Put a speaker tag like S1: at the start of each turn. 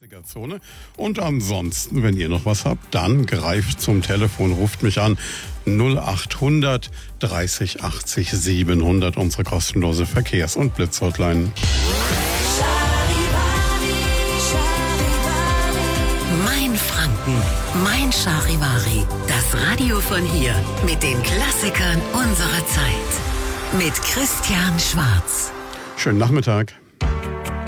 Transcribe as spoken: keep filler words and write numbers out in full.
S1: Zone. Und ansonsten, wenn ihr noch was habt, dann greift zum Telefon, ruft mich an. null acht hundert dreißig achtzig siebenhundert, unsere kostenlose Verkehrs- und Blitzhotline.
S2: Mein Franken, mein Charivari. Das Radio von hier mit den Klassikern unserer Zeit. Mit Christian Schwarz.
S1: Schönen Nachmittag.